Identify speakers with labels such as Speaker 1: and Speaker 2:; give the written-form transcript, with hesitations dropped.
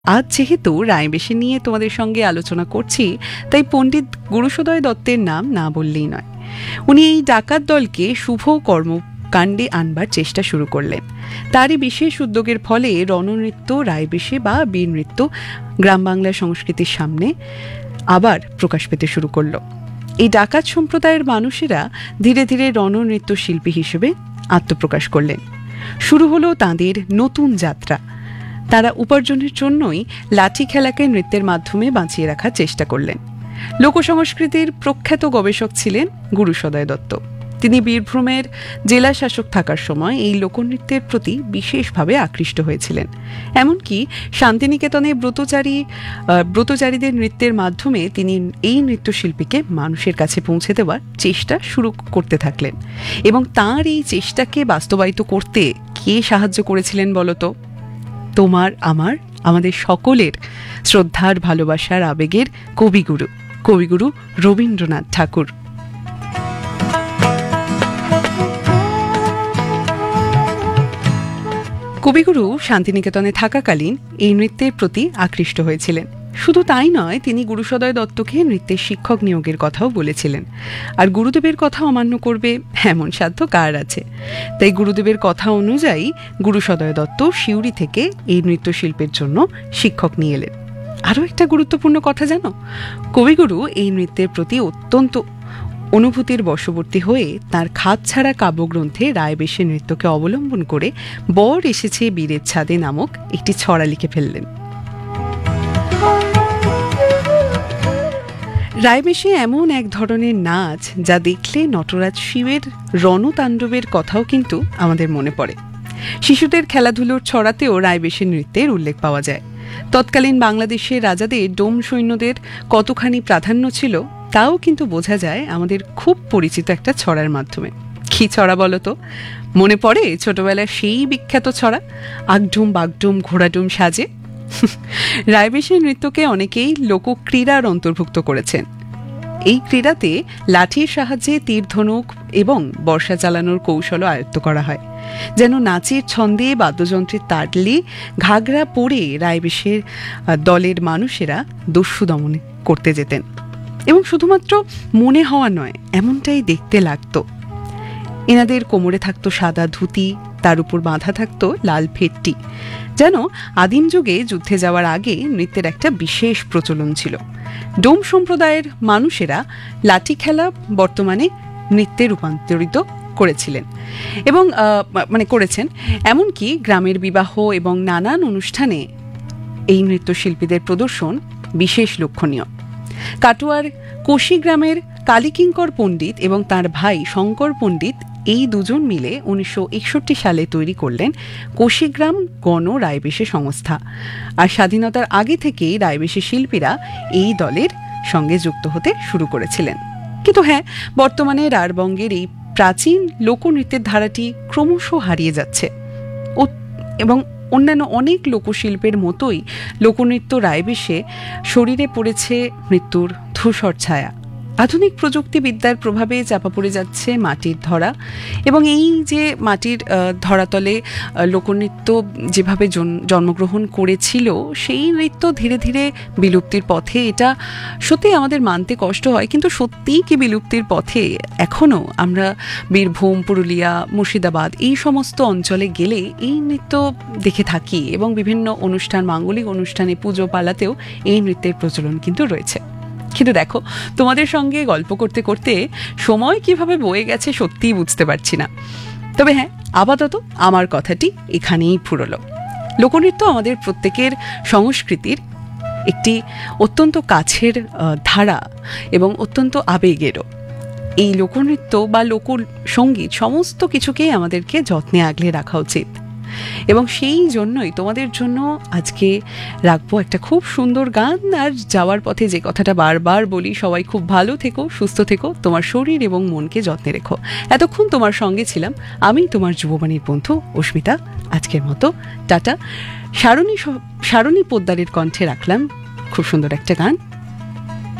Speaker 1: আজ যেহেতু রায়বেশে নিয়ে তোমাদের সঙ্গে আলোচনা করছি, তাই পণ্ডিত গুরুসদয় দত্তের নাম না বললেই নয়। উনি এই ডাকাত দলকে শুভ কর্মকাণ্ডে আনবার চেষ্টা শুরু করলেন। তারই বিশেষ উদ্যোগের ফলে রণনৃত্য রায়বেশে বা বীর নৃত্য গ্রাম বাংলা সংস্কৃতির সামনে আবার প্রকাশ পেতে শুরু করল। এই ডাকাত সম্প্রদায়ের মানুষেরা ধীরে ধীরে রণনৃত্য শিল্পী হিসেবে আত্মপ্রকাশ করলেন। শুরু হলো তাঁদের নতুন যাত্রা। তারা উপার্জনের জন্যই লাঠি খেলাকে নৃত্যের মাধ্যমে বাঁচিয়ে রাখার চেষ্টা করলেন। লোকসংস্কৃতির প্রখ্যাত গবেষক ছিলেন গুরুসদয় দত্ত। তিনি বীরভূমের জেলা শাসক থাকার সময় এই লোকনৃত্যের প্রতি বিশেষভাবে আকৃষ্ট হয়েছিলেন। এমনকি শান্তিনিকেতনে ব্রতচারীদের নৃত্যের মাধ্যমে তিনি এই নৃত্যশিল্পীকে মানুষের কাছে পৌঁছে দেওয়ার চেষ্টা শুরু করতে থাকলেন। এবং তাঁর এই চেষ্টাকে বাস্তবায়িত করতে কে সাহায্য করেছিলেন বলতো? তোমার আমাদের সকলের শ্রদ্ধার ভালোবাসার আবেগের কবিগুরু রবীন্দ্রনাথ ঠাকুর। কবিগুরু শান্তিনিকেতনে থাকাকালীন এই নৃত্যের প্রতি আকৃষ্ট হয়েছিলেন। শুধু তাই নয়, তিনি গুরুসদয় দত্তকে নৃত্যের শিক্ষক নিয়োগের কথাও বলেছিলেন। আর গুরুদেবের কথা অমান্য করবে এমন সাধ্য কার আছে? তাই গুরুদেবের কথা অনুযায়ী গুরুসদয় দত্ত সিউড়ি থেকে এই নৃত্যশিল্পের জন্য শিক্ষক নিয়ে এলেন। আরও একটা গুরুত্বপূর্ণ কথা জানো, কবিগুরু এই নৃত্যের প্রতি অত্যন্ত অনুভূতির বশবর্তী হয়ে তার খাতছাড়া কাব্যগ্রন্থে রায়বেশে নৃত্যকে অবলম্বন করে বর এসেছে বীরের ছাদে নামক একটি ছড়া লিখে ফেললেন। রায়বেশে এমন এক ধরনের নাচ যা দেখলে নটরাজ শিবের রণতাণ্ডবের কথাও কিন্তু আমাদের মনে পড়ে। শিশুদের খেলাধুলোর ছড়াতেও রায়বেশে নৃত্যের উল্লেখ পাওয়া যায়। তৎকালীন বাংলাদেশের রাজাদের ডোম সৈন্যদের কতখানি প্রাধান্য ছিল তাও কিন্তু বোঝা যায় আমাদের খুব পরিচিত একটা ছড়ার মাধ্যমে। কি ছড়া বলতো? মনে পড়ে ছোটবেলার সেই বিখ্যাত ছড়া, আগডুম বাগডুম ঘোড়াডুম সাজে? রায়বেশে নৃত্যকে অনেকেই লোকক্রীড়ার অন্তর্ভুক্ত করেছেন। এই ক্রীড়াতে লাঠির সাহায্যে তীর ধনুক এবং বর্ষা চালানোর কৌশল আয়ত্ত করা হয়। যেন নাচের ছন্দে বাদ্যযন্ত্রের তালে ঘাগরা পরে রায়বেশের দলের মানুষেরা দস্যু দমন করতে যেতেন। এবং শুধুমাত্র মনে হওয়া নয়, এমনটাই দেখতে লাগতো। এনাদের কোমরে থাকতো সাদা ধুতি, তার উপর বাঁধা থাকতো লাল ফেটটি। যেন আদিম যুগে যুদ্ধে যাওয়ার আগে নৃত্যের একটা বিশেষ প্রচলন ছিল। ডোম সম্প্রদায়ের মানুষেরা লাঠি খেলা বর্তমানে নৃত্যে রূপান্তরিত করেছিলেন এবং করেছেন। এমনকি গ্রামের বিবাহ এবং নানান অনুষ্ঠানে এই নৃত্যশিল্পীদের প্রদর্শন বিশেষ লক্ষণীয়। কাটোয়ার কোশি গ্রামের কালীকিঙ্কর পণ্ডিত এবং তার ভাই শঙ্কর পণ্ডিত এই দুজন মিলে 1961 সালে তৈরি করলেন কোশিগ্রাম গণ রায়বেশে সংস্থা। আর স্বাধীনতার আগে থেকেই রায়বেশে শিল্পীরা এই দলের সঙ্গে যুক্ত হতে শুরু করেছিলেন। কিন্তু হ্যাঁ, বর্তমানে রাঢ়বঙ্গের এই প্রাচীন লোকনৃত্যের ধারাটি ক্রমশ হারিয়ে যাচ্ছে এবং অন্যান্য অনেক লোকশিল্পের মতোই লোকনৃত্য রায়বেশে শরীরে পড়েছে মৃত্যুর ধূসর ছায়া। আধুনিক প্রযুক্তিবিদ্যার প্রভাবে চাপা পড়ে যাচ্ছে মাটির ধরা, এবং এই যে মাটির ধরাতলে লোকনৃত্য যেভাবে জন্মগ্রহণ করেছিল সেই নৃত্য ধীরে ধীরে বিলুপ্তির পথে। এটা সত্যি আমাদের মানতে কষ্ট হয়, কিন্তু সত্যিই কি বিলুপ্তির পথে? এখনও আমরা বীরভূম, পুরুলিয়া, মুর্শিদাবাদ এই সমস্ত অঞ্চলে গেলে এই নৃত্য দেখে থাকি এবং বিভিন্ন অনুষ্ঠান, মাঙ্গলিক অনুষ্ঠানে, পুজো পালাতেও এই নৃত্যের প্রচলন কিন্তু রয়েছে। কিন্তু দেখো, তোমাদের সঙ্গে গল্প করতে করতে সময় কিভাবে বয়ে গেছে সত্যিই বুঝতে পারছি না। তবে হ্যাঁ, আপাতত আমার কথাটি এখানেই ফুরলো। লোকনৃত্য আমাদের প্রত্যেকের সংস্কৃতির একটি অত্যন্ত কাছের ধারা এবং অত্যন্ত আবেগেরও। এই লোকনৃত্য বা লোকসঙ্গীত সমস্ত কিছুকেই আমাদেরকে যত্নে আগলে রাখা উচিত। এবং সেই জন্যই তোমাদের জন্য আজকে রাখবো একটা খুব সুন্দর গান। আর যাওয়ার পথে যে কথাটা বারবার বলি, সবাই খুব ভালো থেকো, সুস্থ থেকো, তোমার শরীর এবং মনকে যত্নে রেখো। এতক্ষণ তোমার সঙ্গে ছিলাম আমি, তোমার যুববাণীর বন্ধু অস্মিতা। আজকের মতো টাটা। সারণী পোদ্দারের কণ্ঠে রাখলাম খুব সুন্দর একটা গান।